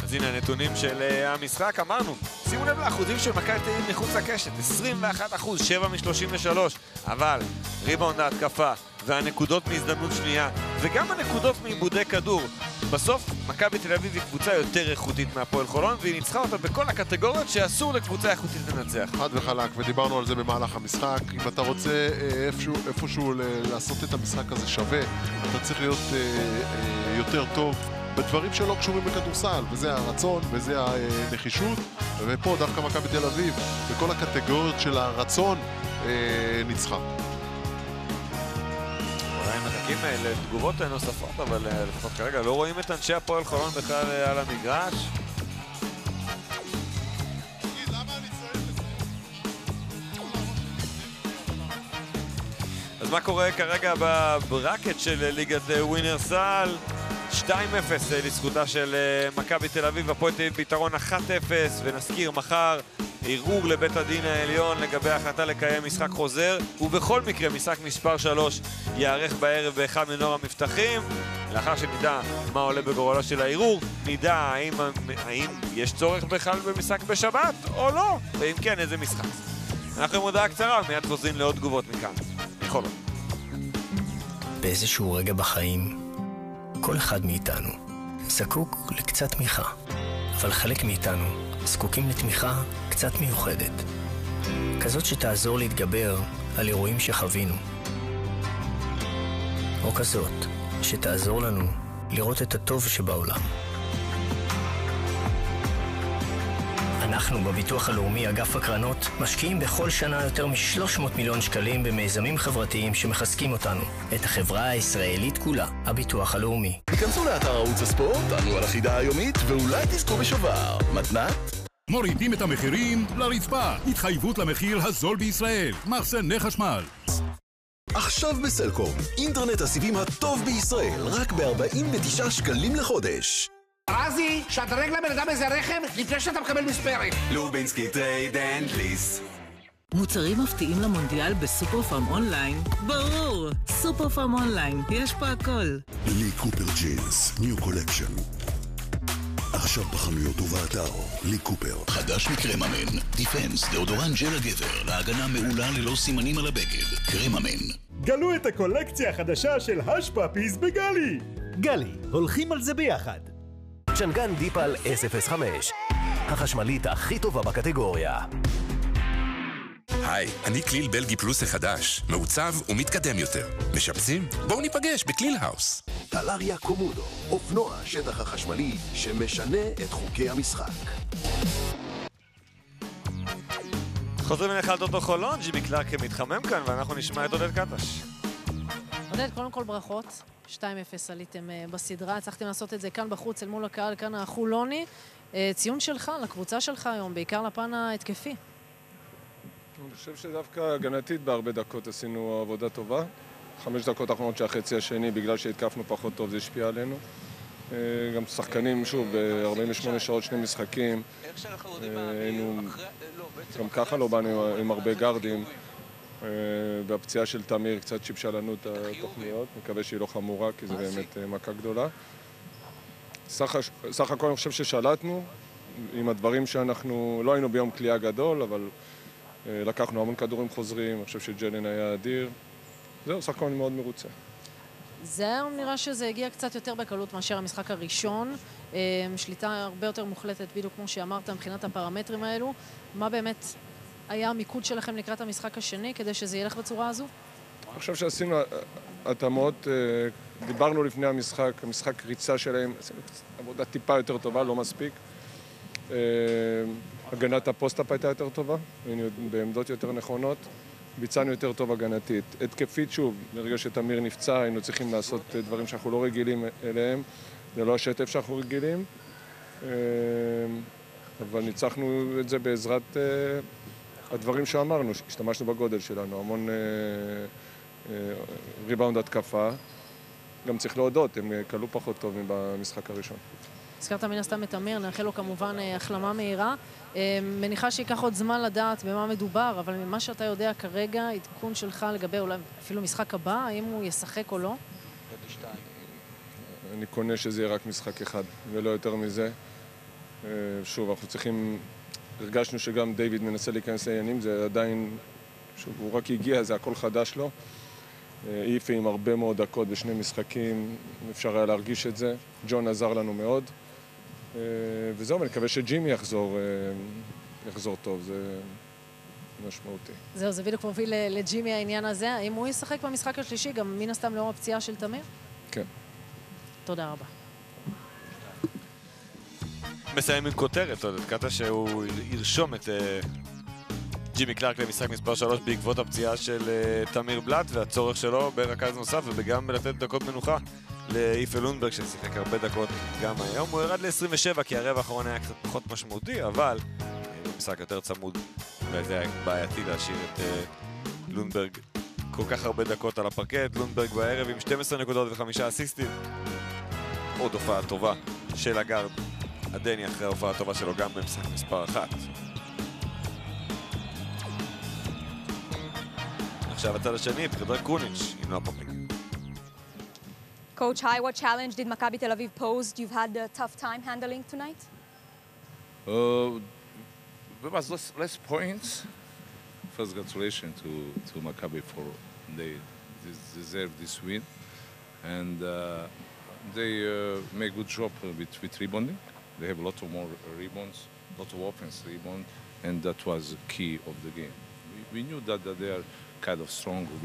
אז הנה הנתונים של המשחק, אמרנו, שימו לב לאחוזים של מכבי תל אביב מחוץ לקשת, 21%, 7 מ-33, אבל ריבאונד ההתקפה והנקודות מהזדמנות שנייה וגם הנקודות מעיבודי כדור, בסוף מכבי תל אביב היא קבוצה יותר איכותית מהפועל חולון, והיא ניצחה אותה בכל הקטגוריות שאסור לקבוצה איכותית לנצח. חד וחלק, ודיברנו על זה במהלך המשחק. אם אתה רוצה איפשהו לעשות את המשחק הזה שווה, אתה צריך להיות יותר טוב בדברים שלא קשורים בכדורסל, וזה הרצון, וזה הנחישות, ופה דווקא מכבי תל אביב, בכל הקטגוריות של הרצון, ניצחה. אולי מחכים לתגובות נוספות, אבל לפחות כרגע לא רואים את אנשי הפועל חולון בכלל על המגרש. אז מה קורה כרגע בברקט של ליגת ווינרסל? 2-0 לזכותה של מכבי תל אביב, הפועל תל אביב ביתרון 1-0, ונזכיר מחר ערעור לבית הדין העליון לגבי ההחלטה לקיים משחק חוזר, ובכל מקרה משחק מספר 3 יערך בערב באחד מנור המבטחים. לאחר שנדע מה עולה בגורלו של הערעור, נדע האם יש צורך בכלל במשחק בשבת או לא, ואם כן איזה משחק. אנחנו עם הודעה קצרה, מיד חוזרים לעוד תגובות מכאן. יכולות. באיזשהו רגע בחיים כל אחד מאיתנו זקוק לקצת תמיכה, אבל חלק מאיתנו זקוקים לתמיכה קצת מיוחדת, כזאת שתעזור להתגבר על אירועים שחווינו, או כזאת שתעזור לנו לראות את הטוב שבעולם. אנחנו בביטוח הלאומי אגף הקרנות משקיעים בכל שנה יותר מ-300 מיליון שקלים במיזמים חברתיים שמחזקים אותנו, את החברה הישראלית כולה, הביטוח הלאומי. היכנסו לאתר ערוץ הספורט, תענו על החידה היומית ואולי תזכו בשובר. מתנת? מורידים את המחירים לרצפה. התחייבות למחיר הזול בישראל. מחסני חשמל. עכשיו בסלקום, אינטרנט הסיבים הטוב בישראל, רק ב-49 שקלים לחודש. רזי, שדרג לבן אדם איזה רכב לפני שאתה מקבל מספרת. לובינסקי טרייד אנד ליס. מוצרים מפתיעים למונדיאל בסופר פארם אונליין? ברור! סופר פארם אונליין, יש פה הכל. לי קופר ג'ינס, ניו קולקשן. עכשיו בחנויות ובאתר, לי קופר. חדש מקרממן, דיפנס, דאודורן ג'ל הגבר, להגנה מעולה ללא סימנים על הבגד. קרממן. גלו את הקולקציה החדשה של הש פאפיז בגלי. גלי, הולכים על זה ביחד. צ'נגן דיפל S05, החשמלית הכי טובה בקטגוריה. היי, אני כליל בלגי פלוס החדש, מעוצב ומתקדם יותר. משפצים? בואו ניפגש בכליל האוס. טלריה קומודו, אופנוע השטח החשמלי שמשנה את חוקי המשחק. חוזרים אליך על דודו חולון, ג'ימי קלארק מתחמם כאן, ואנחנו נשמע את עודד קטש. עודד, קודם כל ברכות. 2-0 עליתם בסדרה, הצלחתם לעשות את זה כאן בחוץ, אל מול הקהל, כאן החולוני. ציון שלך, לקבוצה שלך היום, בעיקר לפן ההתקפי. אני חושב שדווקא הגנתית בהרבה דקות עשינו עבודה טובה. 5 דקות האחרונות שהחצי השני, בגלל שהתקפנו פחות טוב, זה השפיע עלינו. גם שחקנים, שוב, ב-48 שעות 2 משחקים. גם ככה לא באנו עם הרבה גרדים. והפציעה של תמיר קצת שיבשה לנו את התוכניות, מקווה שהיא לא חמורה, כי זה באמת מכה גדולה. סך הכל אני חושב ששלטנו עם הדברים שאנחנו, לא היינו ביום קליעה גדול, אבל לקחנו המון כדורים חוזרים, אני חושב שג'לן היה אדיר. זהו, סך הכל אני מאוד מרוצה. זה היום נראה שזה הגיע קצת יותר בקלות מאשר המשחק הראשון, שליטה הרבה יותר מוחלטת, בדיוק כמו שאמרת, מבחינת הפרמטרים האלו. מה באמת היה המיקוד שלכם לקראת המשחק השני, כדי שזה ילך בצורה הזו? אני חושב שעשינו התאמות, דיברנו לפני המשחק ריצה שלהם, עשינו עבודה טיפה יותר טובה, לא מספיק. הגנת הפוסט-אפ הייתה יותר טובה, היינו בעמדות יותר נכונות, ביצענו יותר טוב הגנתית. התקפית שוב, ברגע שתמיר נפצע, היינו צריכים לעשות דברים שאנחנו לא רגילים אליהם, זה לא השטף שאנחנו רגילים, אבל ניצחנו את זה בעזרת הדברים שאמרנו, השתמשנו בגודל שלנו, המון ריבאונד התקפה, גם צריך להודות, הם קלו פחות טוב במשחק הראשון. הזכרת מן הסתם את תמיר, נאחל לו כמובן החלמה מהירה. מניחה שיקח עוד זמן לדעת במה מדובר, אבל ממה שאתה יודע כרגע, עדכון שלך לגבי אולי אפילו משחק הבא, האם הוא ישחק או לא? אני קונה שזה יהיה רק משחק אחד, ולא יותר מזה. שוב, אנחנו צריכים... הרגשנו שגם דיוויד מנסה להיכנס לעניינים, זה עדיין... שוב, הוא רק הגיע, זה הכל חדש לו. איפה עם הרבה מאוד דקות בשני משחקים, אפשר היה להרגיש את זה. ג'ון עזר לנו מאוד. וזהו, אני מקווה שג'ימי יחזור טוב, זה משמעותי. זהו, זה בדיוק מוביל לג'ימי העניין הזה. האם הוא ישחק במשחק השלישי, גם מן הסתם לאור הפציעה של תמיר? כן. תודה רבה. מסיים עם כותרת, עוד קטע שהוא ירשום את ג'ימי קלארק למשחק מספר 3 בעקבות הפציעה של תמיר בלאט והצורך שלו ברכז נוסף וגם לתת דקות מנוחה לאיפה לונדברג ששיחק הרבה דקות גם היום. הוא ירד ל-27 כי הרבע האחרון היה קצת פחות משמעותי, אבל במשחק יותר צמוד וזה היה בעייתי להשאיר את לונדברג כל כך הרבה דקות על הפרקט. לונדברג בערב עם 12 נקודות ו5 אסיסטים. עוד הופעה טובה של הגארד הדני אחרי ההופעה הטובה שלו גם במשחק מספר 1. עכשיו הצד השני, פרדרק קרוניץ' עם נופומיק. Coach, hi, what challenge did Maccabi Tel Aviv pose? You've had a tough time handling tonight? There was less points. First, congratulations to Maccabi for they deserve this win. And they make good job with rebounding. They have a lot of more rebounds, a lot of offense rebound, and that was key of the game. We knew that they are kind of strong